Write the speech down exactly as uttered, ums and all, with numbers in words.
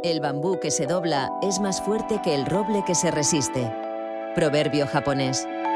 El bambú que se dobla es más fuerte que el roble que se resiste. Proverbio japonés.